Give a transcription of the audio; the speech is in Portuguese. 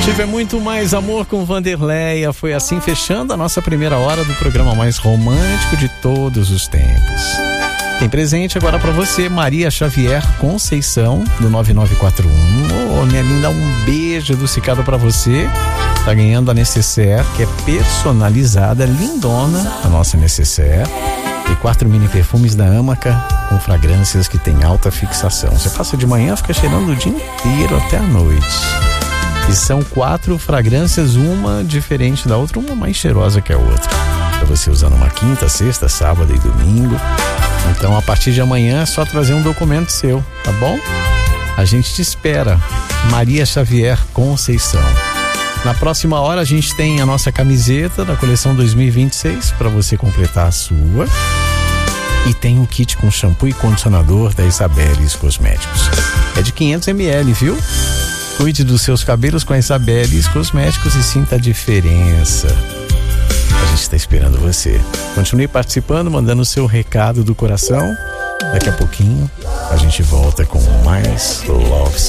Tiver muito mais amor com Vanderleia. Foi assim fechando a nossa primeira hora do programa mais romântico de todos os tempos. Tem presente agora pra você, Maria Xavier Conceição, do 9941. Ô, minha linda, um beijo adocicado pra você. Tá ganhando a necessaire, que é personalizada, lindona, a nossa necessaire. E 4 mini perfumes da Amaca, com fragrâncias que tem alta fixação. Você passa de manhã, fica cheirando o dia inteiro até a noite. E são 4 fragrâncias, uma diferente da outra, uma mais cheirosa que a outra. Pra você usar numa quinta, sexta, sábado e domingo. Então, a partir de amanhã é só trazer um documento seu, tá bom? A gente te espera. Maria Xavier Conceição. Na próxima hora a gente tem a nossa camiseta da coleção 2026 para você completar a sua. E tem um kit com shampoo e condicionador da Isabeles Cosméticos. É de 500 ml, viu? Cuide dos seus cabelos com a Isabeles Cosméticos e sinta a diferença. A gente está esperando você. Continue participando, mandando o seu recado do coração. Daqui a pouquinho a gente volta com mais Love